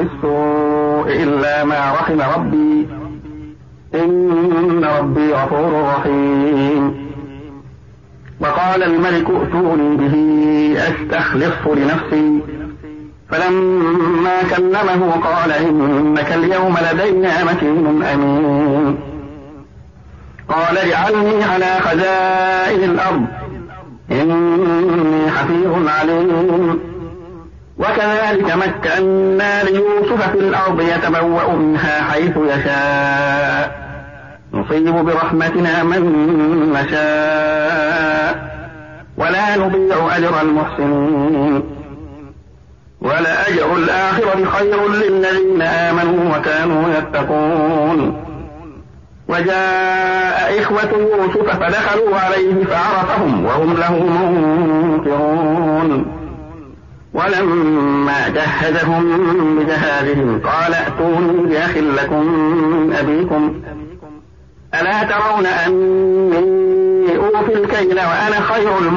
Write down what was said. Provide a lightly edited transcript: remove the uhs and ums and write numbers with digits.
السوء إلا ما رحم ربي إن ربي غفور رحيم. وقال الملك ائتوني به أستخلصه لنفسي فلما كلمه قال إنك اليوم لدينا مكين أمين. قال اجعلني على خزائن الأرض إني حفيظ عليم. وكذلك مكنا ليوسف في الأرض يتبوأ منها حيث يشاء نصيب برحمتنا من نشاء ولا نضيع أجر المحسنين. ولأجر الآخرة خير للذين آمنوا وكانوا يتقون. وجاء إخوة يوسف فدخلوا عليه فعرفهم وهم له منكرون. ولما جهزهم بجهازهم قال ائتوني بأخ لكم من أبيكم ألا ترون أني أوفي الكيل وأنا خير